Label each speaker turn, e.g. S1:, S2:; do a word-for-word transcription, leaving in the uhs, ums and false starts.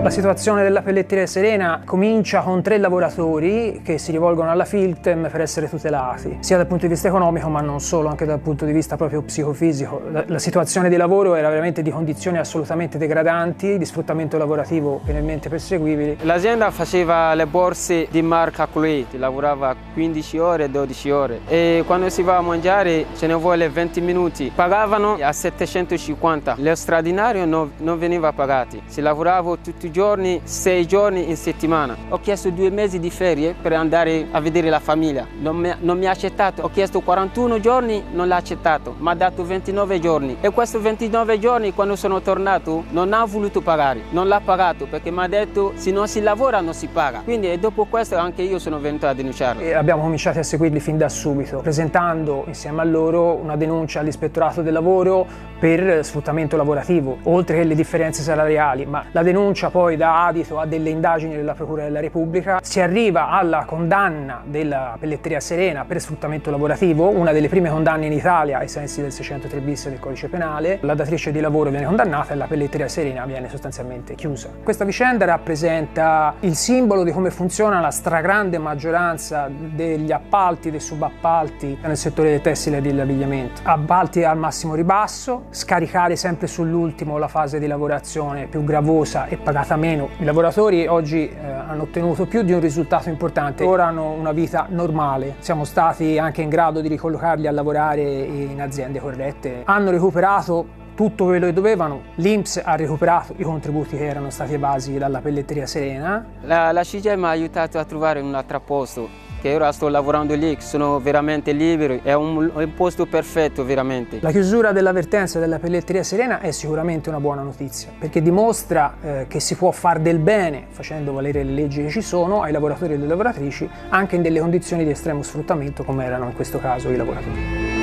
S1: La situazione della pelletteria Serena comincia con tre lavoratori che si rivolgono alla Filtem per essere tutelati, sia dal punto di vista economico ma non solo, anche dal punto di vista proprio psicofisico. La, la situazione di lavoro era veramente di condizioni assolutamente degradanti, di sfruttamento lavorativo penalmente perseguibili.
S2: L'azienda faceva le borse di marca Chloé, lavorava quindici ore, dodici ore e quando si va a mangiare ce ne vuole venti minuti, pagavano a settecentocinquanta, lo straordinario non, non veniva pagato, si lavorava tutti i giorni, sei giorni in settimana. Ho chiesto due mesi di ferie per andare a vedere la famiglia, non mi, non mi ha accettato, ho chiesto quarantuno giorni, non l'ha accettato, mi ha dato ventinove giorni e questi ventinove giorni quando sono tornato non ha voluto pagare, non l'ha pagato perché mi ha detto se non si lavora non si paga, quindi e dopo questo anche io sono venuto a denunciarlo.
S1: E abbiamo cominciato a seguirli fin da subito, presentando insieme a loro una denuncia all'ispettorato del lavoro per sfruttamento lavorativo, oltre che le differenze salariali, ma la denuncia poi dà adito a delle indagini della Procura della Repubblica, si arriva alla condanna della pelletteria Serena per sfruttamento lavorativo, una delle prime condanne in Italia ai sensi del seicentotre bis del codice penale. La datrice di lavoro viene condannata e la pelletteria Serena viene sostanzialmente chiusa. Questa vicenda rappresenta il simbolo di come funziona la stragrande maggioranza degli appalti, dei subappalti nel settore del tessile e dell'abbigliamento. Appalti al massimo ribasso, scaricare sempre sull'ultimo la fase di lavorazione più gravosa e pagata meno. I lavoratori oggi eh, hanno ottenuto più di un risultato importante, ora hanno una vita normale, siamo stati anche in grado di ricollocarli a lavorare in aziende corrette, hanno recuperato tutto quello che dovevano, l'I N P S ha recuperato i contributi che erano stati evasi dalla pelletteria Serena.
S2: La, la C G I L mi ha aiutato a trovare un altro posto, che ora sto lavorando lì, sono veramente libero, è un, un posto perfetto veramente.
S1: La chiusura della vertenza della pelletteria Serena è sicuramente una buona notizia, perché dimostra eh, che si può far del bene facendo valere le leggi che ci sono ai lavoratori e alle lavoratrici, anche in delle condizioni di estremo sfruttamento come erano in questo caso i lavoratori.